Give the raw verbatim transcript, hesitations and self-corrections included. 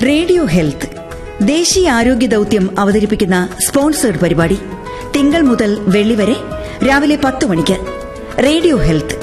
Radio health ദേശീയ ആരോഗ്യ ദൌത്യം അവതരിപ്പിക്കുന്ന സ്പോൺസേഡ് പരിപാടി തിങ്കൾ മുതൽ വെള്ളി വരെ രാവിലെ പത്ത് മണിക്ക്. Radio health